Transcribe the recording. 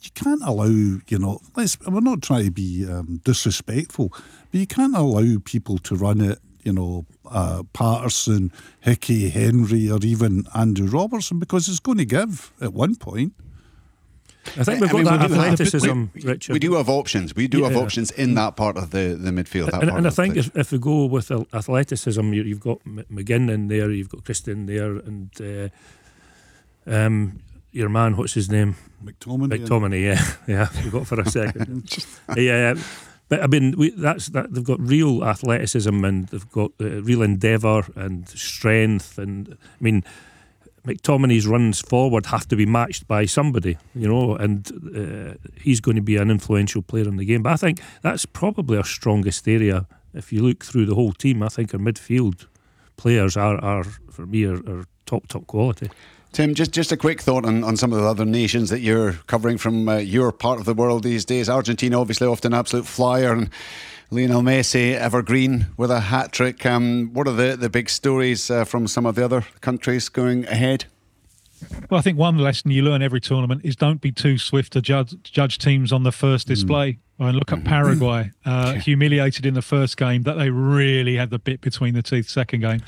you can't allow, we're not trying to be disrespectful, but you can't allow people to run it, Patterson, Hickey, Henry, or even Andrew Robertson, because it's going to give at one point. I think we've got that athleticism, Richard. We do have options. We do have options in that part of the midfield. And I think if we go with athleticism, you've got McGinn in there, you've got Christian there, and your man, what's his name? McTominay, yeah. We got for a second. Yeah. But I mean, they've got real athleticism, and they've got real endeavour and strength, and I mean, McTominay's runs forward have to be matched by somebody, and he's going to be an influential player in the game. But I think that's probably our strongest area. If you look through the whole team, I think our midfield players are for me, are top quality. Tim, just a quick thought on some of the other nations that you're covering from your part of the world these days. Argentina, obviously, often an absolute flyer, and Lionel Messi, evergreen with a hat-trick. What are the big stories from some of the other countries going ahead? Well, I think one lesson you learn every tournament is don't be too swift to judge teams on the first display. And look at Paraguay, humiliated in the first game, that they really had the bit between the teeth second game.